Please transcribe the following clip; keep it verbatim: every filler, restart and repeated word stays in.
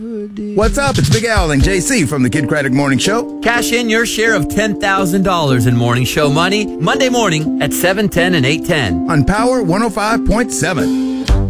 What's up? It's Big Al and J C from the Kid Craddock Morning Show. Cash in your share of ten thousand dollars in Morning Show money Monday morning at seven ten and eight ten On Power one oh five point seven.